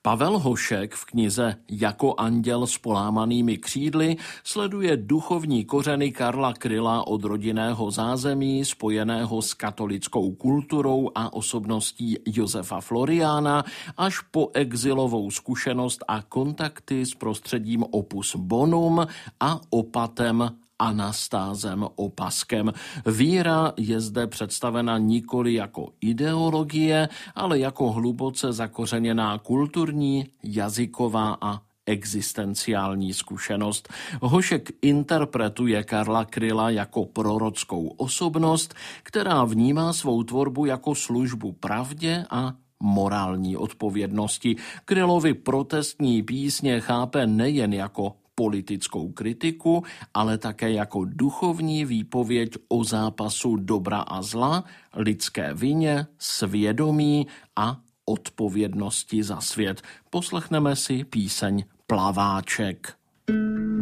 Pavel Hošek v knize Jako anděl s polámanými křídly sleduje duchovní kořeny Karla Kryla od rodinného zázemí spojeného s katolickou kulturou a osobností Josefa Floriána až po exilovou zkušenost a kontakty s prostředím Opus Bonum a opatem Anastázem Opaskem. Víra je zde představena nikoli jako ideologie, ale jako hluboce zakořeněná kulturní, jazyková a existenciální zkušenost. Hošek interpretuje Karla Kryla jako prorockou osobnost, která vnímá svou tvorbu jako službu pravdě a morální odpovědnosti. Krylovy protestní písně chápe nejen jako politickou kritiku, ale také jako duchovní výpověď o zápasu dobra a zla, lidské vině, svědomí a odpovědnosti za svět. Poslechneme si píseň Plaváček.